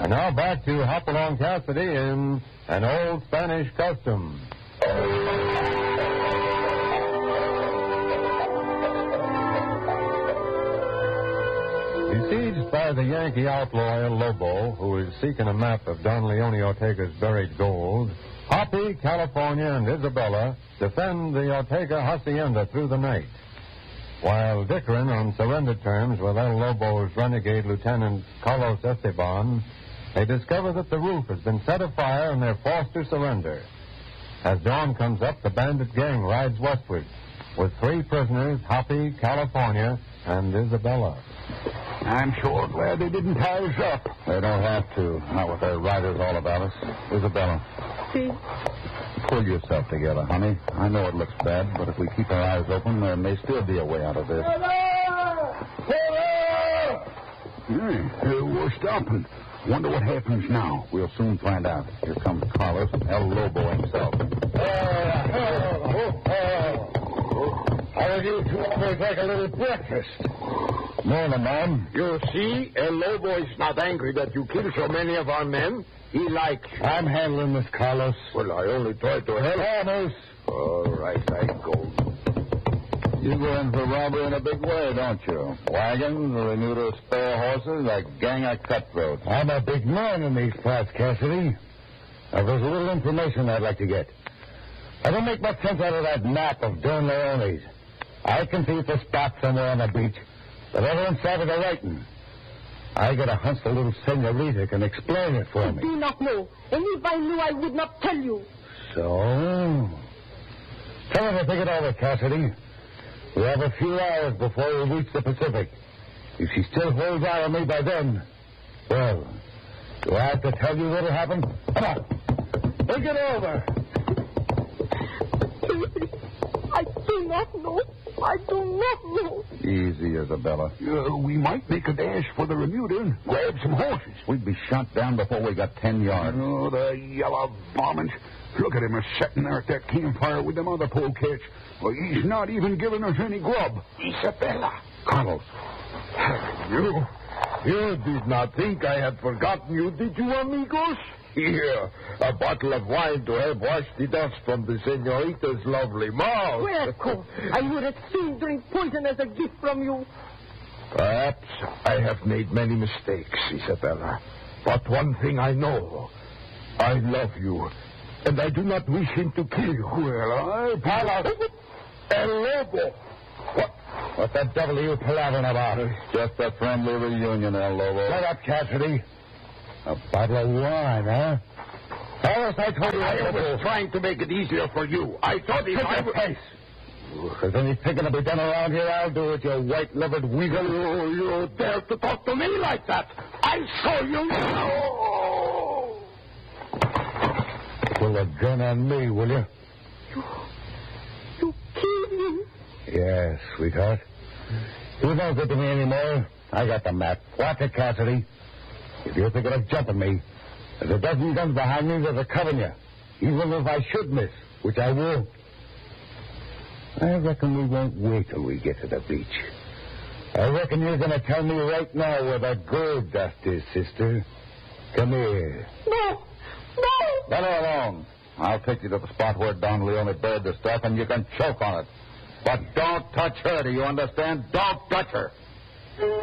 And now back to Hopalong Cassidy in An Old Spanish Custom. Besieged by the Yankee outlaw El Lobo, who is seeking a map of Don Leone Ortega's buried gold, Hoppy, California, and Isabella defend the Ortega hacienda through the night. While dickering on surrender terms with El Lobo's renegade Lieutenant Carlos Esteban, they discover that the roof has been set afire and they're forced to surrender. As dawn comes up, the bandit gang rides westward with 3 prisoners, Hoppy, California, and Isabella. I'm sure glad they didn't tie us up. They don't have to, not with their riders all about us. Isabella. See? Pull yourself together, honey. I know it looks bad, but if we keep our eyes open, there may still be a way out of this. We're stopping. Wonder what happens now. We'll soon find out. Here comes Carlos and El Lobo himself. How are you two always like a little breakfast? Morning, Mom. You see, El Lobo is not angry that you killed so many of our men. He likes you. I'm handling this, Carlos. Well, I only tried to help. Carlos. All right, I go. You go in for robbery in a big way, don't you? Wagons, remuda spare horses, a gang of cutthroats. I'm a big man in these parts, Cassidy. Now, there's a little information I'd like to get. I don't make much sense out of that map of Don Leone's. I can see it's a spot somewhere on the beach, but everyone saw the writing. I got a hunch the little senorita can explain it for me. I do not know. And if I knew, I would not tell you. So? Tell her to think it over, Cassidy. We have a few hours before we reach the Pacific. If she still holds out on me by then, well, do I have to tell you what'll happen? Come on. Think it over. I do not know. I do not know. Easy, Isabella. We might make a dash for the remuda and grab some horses. We'd be shot down before we got 10 yards. Oh, the yellow varmint. Look at him sitting there at that campfire with them other polecats. Well, he's not even giving us any grub. Isabella. Carlos. You did not think I had forgotten you, did you, amigos? Here, a bottle of wine to help wash the dust from the senorita's lovely mouth. Welcome. I would as soon drink poison as a gift from you. Perhaps I have made many mistakes, Isabella. But one thing I know. I love you. And I do not wish him to kill you. Well, Carlos. El Lobo. What the devil are you palavering about? Just a friendly reunion, El Lobo. Shut up, Cassidy. A bottle of wine, huh? Carlos, I told you I was trying to make it easier for you. I thought if I would... Face. If there's any picking to be done around here, I'll do it, you white-livered weasel. You dare to talk to me like that? I'll show you. Pull a gun on me, will you? You killed him. Yes, sweetheart. You don't good to me anymore. I got the map. Watch it, Cassidy. If you're thinking of jumping me, there's a dozen guns behind me that'll cover you. Even if I should miss, which I will. I reckon we won't wait till we get to the beach. I reckon you're going to tell me right now where the gold dust is, sister. Come here. No. Let her alone. I'll take you to the spot where Don Leone buried the stuff, and you can choke on it. But don't touch her, do you understand? Don't touch her.